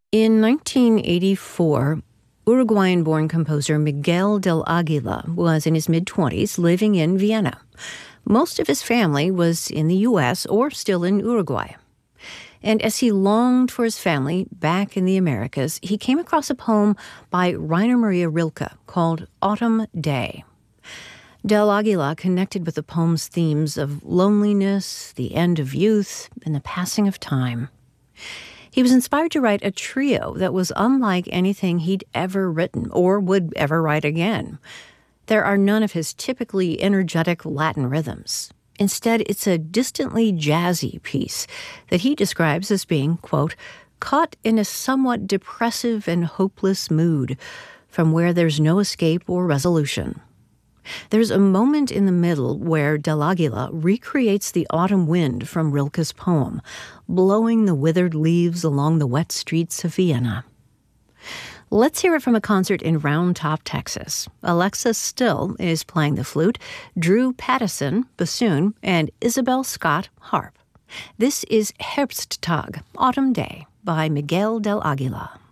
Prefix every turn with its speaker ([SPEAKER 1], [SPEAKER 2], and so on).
[SPEAKER 1] In 1984, Uruguayan-born composer Miguel del Aguila was in his mid-20s living in Vienna. Most of his family was in the U.S. or still in Uruguay. And as he longed for his family back in the Americas, he came across a poem by Rainer Maria Rilke called Autumn Day. Del Aguila connected with the poem's themes of loneliness, the end of youth, and the passing of time. He was inspired to write a trio that was unlike anything he'd ever written or would ever write again. There are none of his typically energetic Latin rhythms. Instead, it's a distantly jazzy piece that he describes as being, quote, caught in a somewhat depressive and hopeless mood from where there's no escape or resolution. There's a moment in the middle where Del Aguila recreates the autumn wind from Rilke's poem, blowing the withered leaves along the wet streets of Vienna. Let's hear it from a concert in Round Top, Texas. Alexis Still is playing the flute, Drew Pattison, bassoon, and Isabel Scott, harp. This is Herbsttag, Autumn Day, by Miguel del Aguila.